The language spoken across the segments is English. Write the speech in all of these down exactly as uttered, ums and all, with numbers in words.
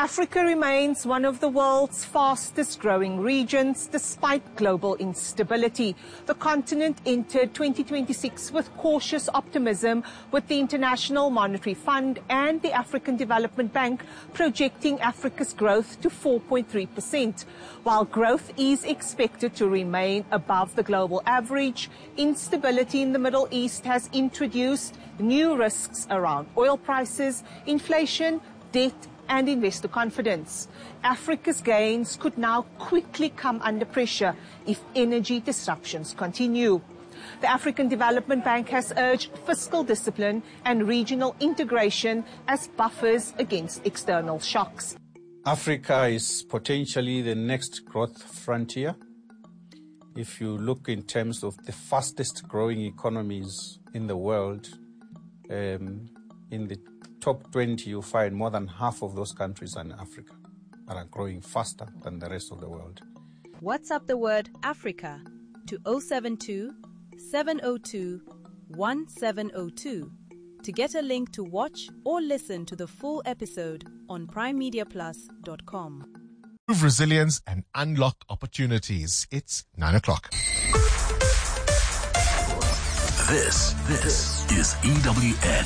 Africa remains one of the world's fastest growing regions despite global instability. The continent entered twenty twenty-six with cautious optimism, with the International Monetary Fund and the African Development Bank projecting Africa's growth to four point three percent. While growth is expected to remain above the global average, instability in the Middle East has introduced new risks around oil prices, inflation, debt and investor confidence. Africa's gains could now quickly come under pressure if energy disruptions continue. The African Development Bank has urged fiscal discipline and regional integration as buffers against external shocks. Africa is potentially the next growth frontier. If you look in terms of the fastest growing economies in the world, um, in the top twenty, you find more than half of those countries are in Africa, are growing faster than the rest of the world. WhatsApp the word Africa to zero seven two, seven zero two, one seven zero two to get a link to watch or listen to the full episode on prime media plus dot com. Prove resilience and unlock opportunities. It's nine o'clock. This, this is E W N.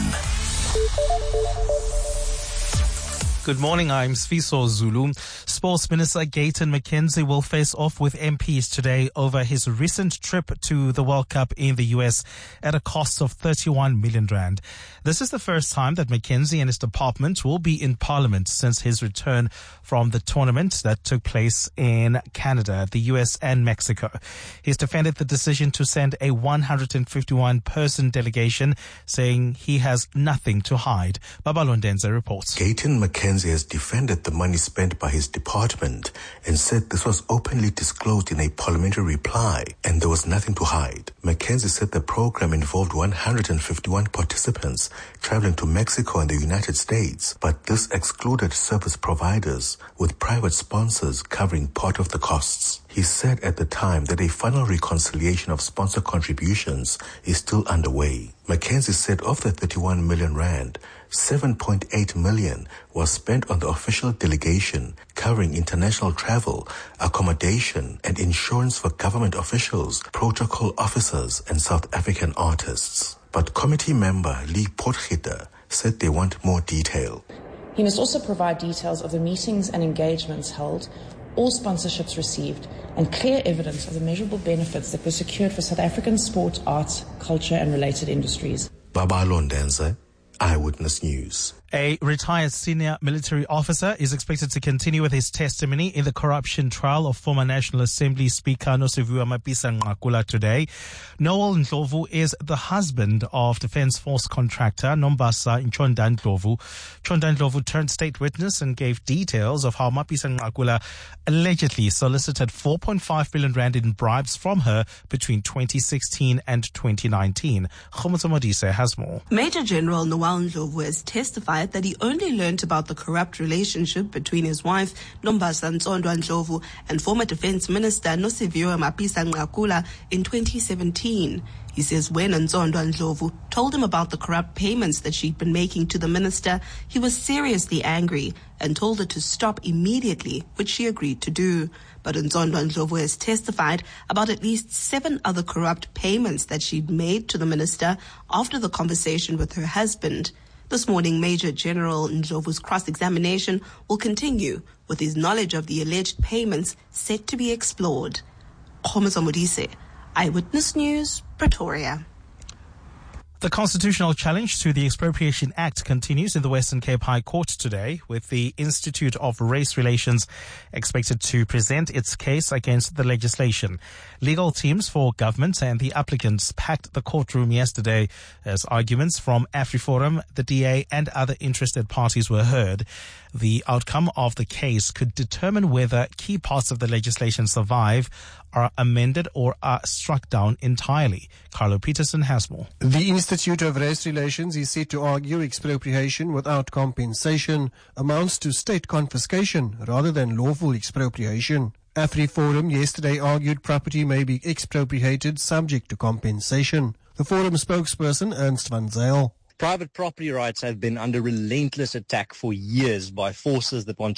Good morning, I'm Sfiso Zulu. Sports Minister Gayton McKenzie will face off with M Ps today over his recent trip to the World Cup in the U S at a cost of thirty-one million rand. This is the first time that McKenzie and his department will be in Parliament since his return from the tournament that took place in Canada, the U S and Mexico. He's defended the decision to send a one hundred fifty-one person delegation, saying he has nothing to hide. Babalo Ndenze reports. Gayton McKenzie has defended the money spent by his department and said this was openly disclosed in a parliamentary reply and there was nothing to hide. McKenzie said the program involved one hundred fifty-one participants traveling to Mexico and the United States, but this excluded service providers with private sponsors covering part of the costs. He said at the time that a final reconciliation of sponsor contributions is still underway. McKenzie said of the thirty-one million rand, seven point eight million was spent on the official delegation, covering international travel, accommodation, and insurance for government officials, protocol officers, and South African artists. But committee member Lee Potgieter said they want more detail. He must also provide details of the meetings and engagements held, all sponsorships received, and clear evidence of the measurable benefits that were secured for South African sport, arts, culture, and related industries. Babalo Ndenze, Eyewitness News. A retired senior military officer is expected to continue with his testimony in the corruption trial of former National Assembly Speaker Nosiviwe Mapisa-Nqakula today. Noel Ndlovu is the husband of Defence Force contractor Nombasa Nchonda Ndlovu. Nchonda Ndlovu turned state witness and gave details of how Mapisa-Nqakula allegedly solicited four point five billion rand in bribes from her between twenty sixteen and twenty nineteen. Khomotso Modise has more. Major General Noel Ndlovu has testified that he only learned about the corrupt relationship between his wife, Nombasa Ndlovu, and former Defence Minister Nosiviwe Mapisa-Nqakula in twenty seventeen. He says when Nzondwa Ndlovu told him about the corrupt payments that she'd been making to the minister, he was seriously angry and told her to stop immediately, which she agreed to do. But Nzondwa Ndlovu has testified about at least seven other corrupt payments that she'd made to the minister after the conversation with her husband. This morning, Major General Ndlovu's cross-examination will continue, with his knowledge of the alleged payments set to be explored. Khomotso Modise, Eyewitness News, Pretoria. The constitutional challenge to the Expropriation Act continues in the Western Cape High Court today, with the Institute of Race Relations expected to present its case against the legislation. Legal teams for government and the applicants packed the courtroom yesterday as arguments from AfriForum, the D A, and other interested parties were heard. The outcome of the case could determine whether key parts of the legislation survive, are amended, or are struck down entirely. Carlo Peterson has more. The Institute of Race Relations is set to argue expropriation without compensation amounts to state confiscation rather than lawful expropriation. AfriForum yesterday argued property may be expropriated subject to compensation. The forum spokesperson Ernst van Zyl. Private property rights have been under relentless attack for years by forces that want